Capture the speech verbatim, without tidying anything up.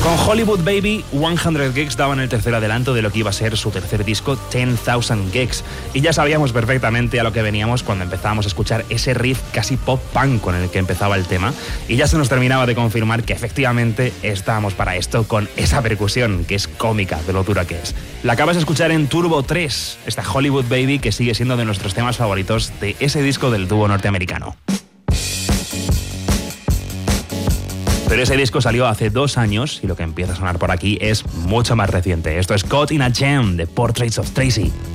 Con Hollywood Baby, cien Gex daban el tercer adelanto de lo que iba a ser su tercer disco, diez mil Gex. Y ya sabíamos perfectamente a lo que veníamos cuando empezábamos a escuchar ese riff casi pop-punk con el que empezaba el tema. Y ya se nos terminaba de confirmar que efectivamente estábamos para esto con esa percusión que es cómica de lo dura que es. La acabas de escuchar en Turbo tres, esta Hollywood Baby que sigue siendo de nuestros temas favoritos de ese disco del dúo norteamericano. Pero ese disco salió hace dos años y lo que empieza a sonar por aquí es mucho más reciente. Esto es Caught in a Jam de Portraits of Tracy.